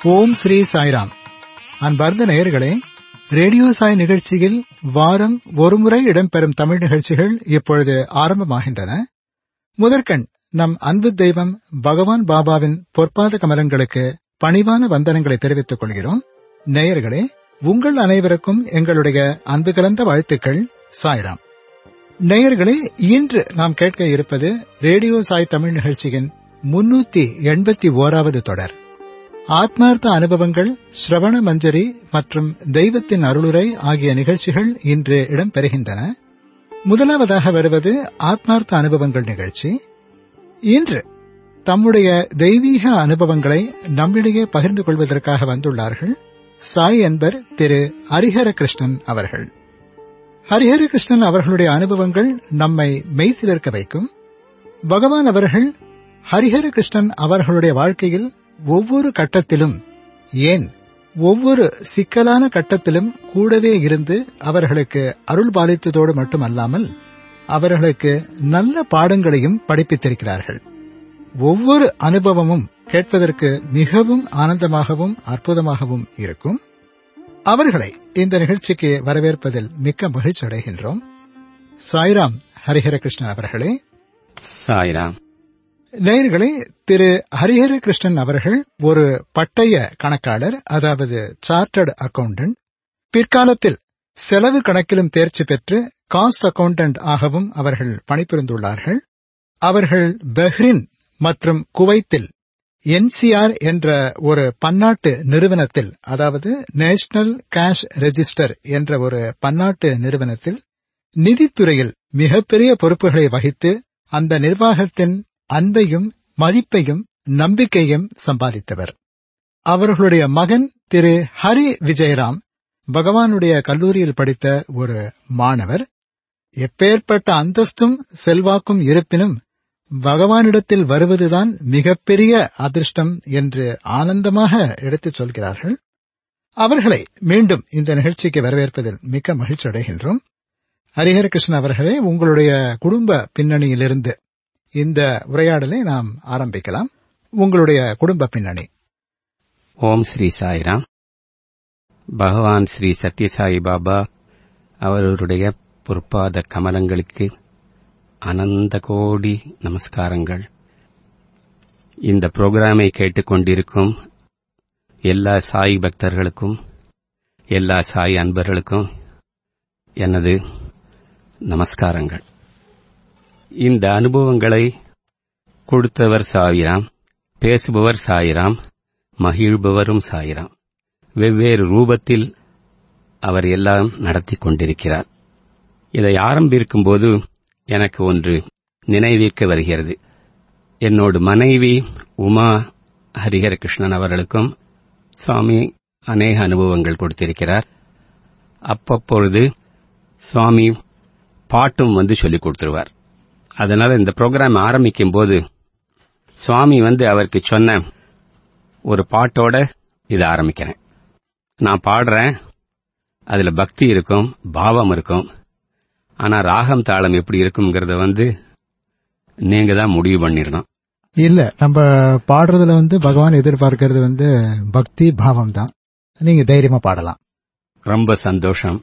ஓம் ஸ்ரீ சாய்ராம். அன்பார்ந்த நேயர்களே, ரேடியோ சாய் நிகழ்ச்சியில் வாரம் ஒருமுறை இடம்பெறும் தமிழ் நிகழ்ச்சிகள் இப்பொழுது ஆரம்பமாகின்றன. முதற்கண் நம் அன்பு தெய்வம் பகவான் பாபாவின் பொற்பாத கமலங்களுக்கு பணிவான வந்தனங்களை தெரிவித்துக் கொள்கிறோம். நேயர்களே, உங்கள் அனைவருக்கும் எங்களுடைய அன்பு கலந்த வாழ்த்துக்கள். சாய்ராம். நேயர்களே, இன்று நாம் கேட்க இருப்பது ரேடியோ சாய் தமிழ் நிகழ்ச்சியின் 381வது தொடர். ஆத்மார்த்த அனுபவங்கள், ஸ்ரவண மஞ்சரி மற்றும் தெய்வத்தின் அருளுரை ஆகிய நிகழ்ச்சிகள் இன்று இடம்பெறுகின்றன. முதலாவதாக வருவது ஆத்மார்த்த அனுபவங்கள் நிகழ்ச்சி. இன்று தம்முடைய தெய்வீக அனுபவங்களை நம்மிடையே பகிர்ந்து கொள்வதற்காக வந்துள்ளார்கள் சாய் என்பர் திரு ஹரிஹர கிருஷ்ணன் அவர்கள். ஹரிஹர கிருஷ்ணன் அவர்களுடைய அனுபவங்கள் நம்மை மெய்சிலிர்க்க வைக்கும். பகவான் அவர்கள் ஹரிஹர கிருஷ்ணன் அவர்களுடைய வாழ்க்கையில் ஒவ்வொரு கட்டத்திலும், ஏன் ஒவ்வொரு சிக்கலான கட்டத்திலும் கூடவே இருந்து அவர்களுக்கு அருள் பாலித்ததோடு மட்டுமல்லாமல் அவர்களுக்கு நல்ல பாடங்களையும் படிப்பித்திருக்கிறார்கள். ஒவ்வொரு அனுபவமும் கேட்பதற்கு மிகவும் ஆனந்தமாகவும் அற்புதமாகவும் இருக்கும். அவர்களை இந்த நிகழ்ச்சிக்கு வரவேற்பதில் மிக்க மகிழ்ச்சி அடைகின்றோம். சாய்ராம் ஹரிஹர கிருஷ்ணன் அவர்களே. சாய்ராம். நேயர்களே, திரு ஹரிஹர கிருஷ்ணன் அவர்கள் ஒரு பட்டய கணக்காளர், அதாவது சார்ட்டர்டு அக்கவுண்டன்ட். பிற்காலத்தில் செலவு கணக்கிலும் தேர்ச்சி பெற்று காஸ்ட் அக்கவுண்டன்ட் ஆகவும் அவர்கள் பணிபுரிந்துள்ளார்கள். அவர்கள் பஹ்ரைன் மற்றும் குவைத்தில் NCR என்ற ஒரு பன்னாட்டு நிறுவனத்தில், அதாவது நேஷனல் கேஷ் ரெஜிஸ்டர் என்ற ஒரு பன்னாட்டு நிறுவனத்தில் நிதித்துறையில் மிகப்பெரிய பொறுப்புகளை வகித்து அந்த நிர்வாகத்தின் அன்பையும் மதிப்பையும் நம்பிக்கையும் சம்பாதித்தவர். அவர்களுடைய மகன் திரு ஹரி விஜயராம் பகவானுடைய கல்லூரியில் படித்த ஒரு மாணவர். எப்பேற்பட்ட அந்தஸ்தும் செல்வாக்கும் இருப்பினும் பகவானிடத்தில் வருவதுதான் மிகப்பெரிய அதிர்ஷ்டம் என்று ஆனந்தமாக எடுத்துச் சொல்கிறார்கள். அவர்களை மீண்டும் இந்த நிகழ்ச்சிக்கு வரவேற்பதில் மிக்க மகிழ்ச்சி அடைகின்றோம். ஹரிஹர கிருஷ்ணன் அவர்களே, உங்களுடைய குடும்ப பின்னணியிலிருந்து இந்த உரையாடலை நாம் ஆரம்பிக்கலாம். உங்களுடைய குடும்ப பின்னணி. ஓம் ஸ்ரீ சாய்ராம். பகவான் ஸ்ரீ சத்யசாயி பாபா அவருடைய பொற்பாத கமலங்களுக்கு அனந்த கோடி நமஸ்காரங்கள். இந்த புரோகிராமை கேட்டுக்கொண்டிருக்கும் எல்லா சாய் பக்தர்களுக்கும், எல்லா சாய் அன்பர்களுக்கும் எனது நமஸ்காரங்கள். இந்த அனுபவங்களை கொடுத்தவர் சாய்ராம், பேசுபவர் சாய்ராம், மகிழ்பவரும் சாய்ராம். வெவ்வேறு ரூபத்தில் அவர் எல்லாம் நடத்தி கொண்டிருக்கிறார். இதை ஆரம்பிக்கும்போது எனக்கு ஒன்று நினைவிற்கு வருகிறது. என்னோட மனைவி உமா ஹரிஹர கிருஷ்ணன் அவர்களுக்கும் சுவாமி அநேக அனுபவங்கள் கொடுத்திருக்கிறார். அப்பப்பொழுது சுவாமி பாட்டும் சொல்லிக் கொடுத்துருவார். அதனால இந்த ப்ரோக்ராம் ஆரம்பிக்கும் போது சுவாமி அவருக்கு சொன்ன ஒரு பாட்டோட இதை ஆரம்பிக்கிறேன். நான் பாடுறேன், அதுல பக்தி இருக்கும், பாவம் இருக்கும். ஆனா ராகம் தாளம் எப்படி இருக்கும்ங்கறத நீங்க தான் முடிவு பண்ணிடணும். இல்ல, நம்ம பாடுறதுல பகவான் எதிர்பார்க்கிறது பக்தி பாவம் தான். நீங்க தைரியமா பாடலாம். ரொம்ப சந்தோஷம்.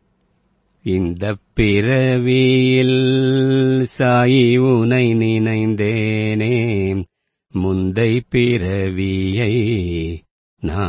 இந்த பிறவியில் சாயி உனை நினைந்தேனே, முந்தை பிறவியை நான்